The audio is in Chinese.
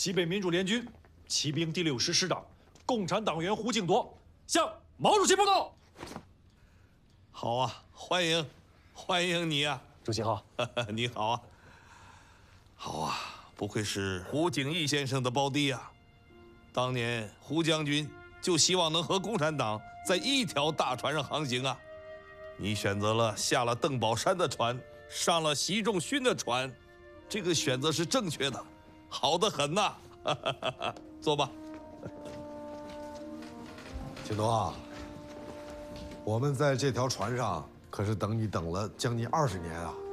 西北民主联军骑兵第6师师长、共产党员胡景铎向毛主席报告。 好啊，欢迎，欢迎你啊！ 主席好， 你好啊！好啊，不愧是胡景翼先生的胞弟啊！当年胡将军就希望能和共产党在一条大船上航行啊。你选择了下了邓宝山的船，上了习仲勋的船，这个选择是正确的，好得很呐！坐吧。 景铎啊，我们在这条船上可是等你等了将近20年啊。